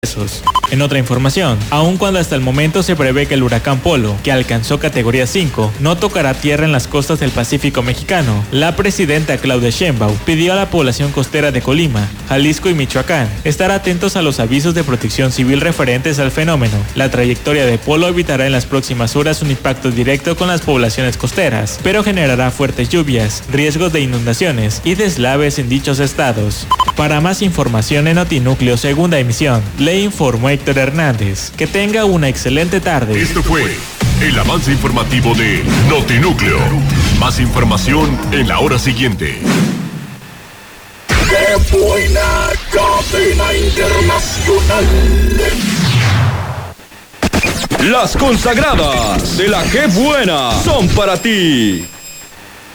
pesos. En otra información, aun cuando hasta el momento se prevé que el huracán Polo, que alcanzó categoría 5, no tocará tierra en las costas del Pacífico mexicano, la presidenta Claudia Sheinbaum pidió a la población costera de Colima, Jalisco y Michoacán estar atentos a los avisos de protección civil referentes al fenómeno. La trayectoria de Polo evitará en las próximas horas un impacto directo con las poblaciones costeras, pero generará fuertes lluvias, riesgos de inundaciones y deslaves en dichos estados. Para más información en Notinúcleo Segunda Emisión, le informó Héctor Hernández. Que tenga una excelente tarde. Esto fue el avance informativo de Notinúcleo. Más información en la hora siguiente. ¡Qué buena cadena internacional! Las consagradas de la Qué Buena son para ti.